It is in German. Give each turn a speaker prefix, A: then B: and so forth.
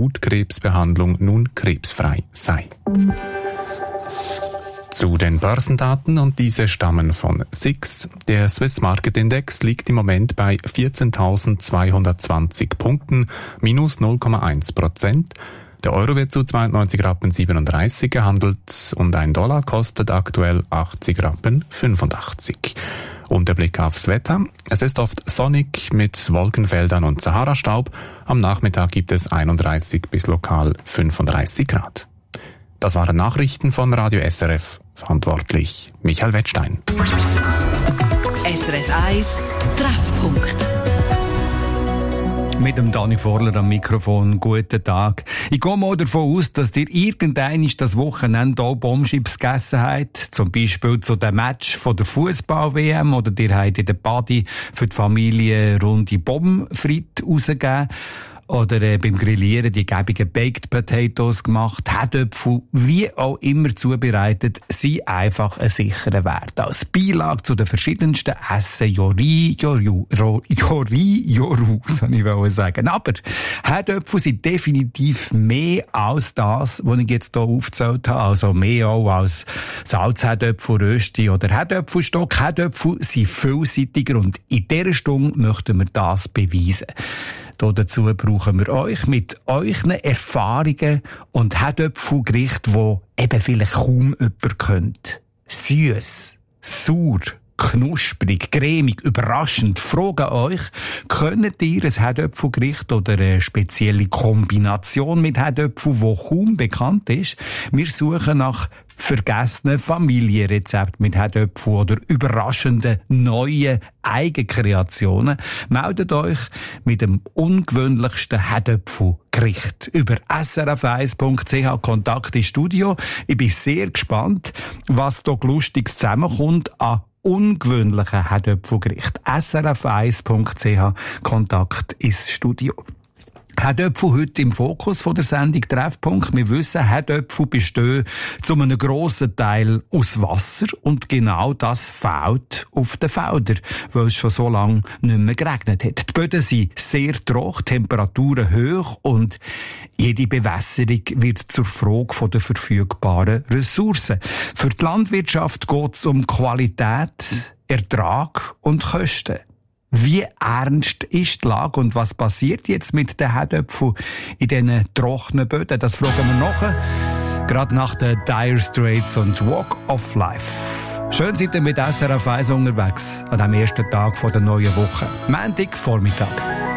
A: Blutkrebsbehandlung nun krebsfrei sei. Zu den Börsendaten, und diese stammen von SIX. Der Swiss Market Index liegt im Moment bei 14.220 Punkten, minus 0,1%. Der Euro wird zu 92,37 Rappen gehandelt und ein Dollar kostet aktuell 80,85 Rappen. Und der Blick aufs Wetter. Es ist oft sonnig mit Wolkenfeldern und Saharastaub. Am Nachmittag gibt es 31 bis lokal 35 Grad. Das waren Nachrichten von Radio SRF. Verantwortlich Michael Wettstein.
B: SRF 1 Treffpunkt.
C: Mit dem Dani Vorler am Mikrofon. Guten Tag. Ich gehe mal davon aus, dass ihr irgendwann das Wochenende auch Bombschips gegessen habt. Zum Beispiel zu dem Match von der Fußball-WM, oder ihr habt in der Party für die Familie runde Pommes-frites rausgegeben. Oder beim Grillieren die gäbigen Baked Potatoes gemacht, Herdöpfel, wie auch immer zubereitet, sind einfach ein sicherer Wert. Als Beilage zu den verschiedensten Essen, Joru, soll ich sagen. Aber Herdöpfel sind definitiv mehr als das, was ich jetzt hier aufgezählt habe. Also mehr auch als Salzherdöpfel, Rösti oder Herdöpfelstock. Herdöpfel sind vielseitiger und in dieser Stunde möchten wir das beweisen. Dazu brauchen wir euch mit euren Erfahrungen und Herdöpfelgerichten, die eben vielleicht kaum jemand kennt. Süß, sauer, knusprig, cremig, überraschend. Fragen euch, könnt ihr ein Herdöpfelgericht oder eine spezielle Kombination mit Herdöpfel, die kaum bekannt ist? Wir suchen nach vergessenen Familienrezept mit Herdöpfel oder überraschenden neuen Eigenkreationen. Meldet euch mit dem ungewöhnlichsten Herdöpfelgericht über srf1.ch Kontakt ins Studio. Ich bin sehr gespannt, was da Lustiges zusammenkommt an ungewöhnlichen Herdöpfelgericht. srf1.ch Kontakt ins Studio. Herdöpfel heute im Fokus von der Sendung Treffpunkt. Wir wissen, Herdöpfel bestehen zu einem grossen Teil aus Wasser und genau das fehlt auf den Feldern, weil es schon so lange nicht mehr geregnet hat. Die Böden sind sehr trocken, Temperaturen hoch und jede Bewässerung wird zur Frage der verfügbaren Ressourcen. Für die Landwirtschaft geht es um Qualität, Ertrag und Kosten. Wie ernst ist die Lage und was passiert jetzt mit den Herdöpfeln in diesen trockenen Böden? Das fragen wir nachher, gerade nach den Dire Straits und Walk of Life. Schön seid ihr mit SRF 1 unterwegs, an dem ersten Tag der neuen Woche. Montag Vormittag.